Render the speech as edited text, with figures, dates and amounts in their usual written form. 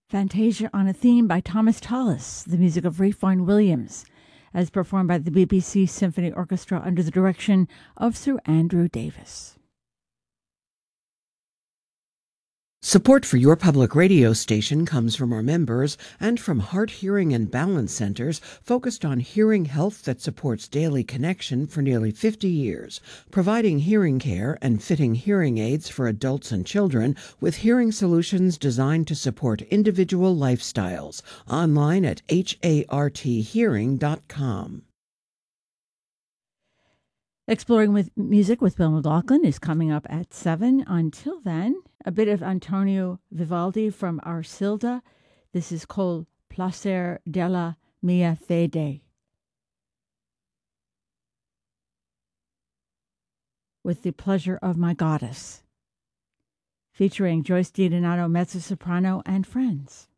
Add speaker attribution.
Speaker 1: Fantasia on a Theme by Thomas Tallis, the music of Ralph Vaughan Williams, as performed by the BBC Symphony Orchestra under the direction of Sir Andrew Davis.
Speaker 2: Support for your public radio station comes from our members and from Heart Hearing and Balance Centers focused on hearing health that supports daily connection for nearly 50 years, providing hearing care and fitting hearing aids for adults and children with hearing solutions designed to support individual lifestyles. Online at harthearing.com.
Speaker 1: Exploring with Music with Bill McLaughlin is coming up at 7. Until then, a bit of Antonio Vivaldi from Arcilda. This is called Placer della mia fede. With the Pleasure of My Goddess, featuring Joyce DiDonato, mezzo-soprano, and friends.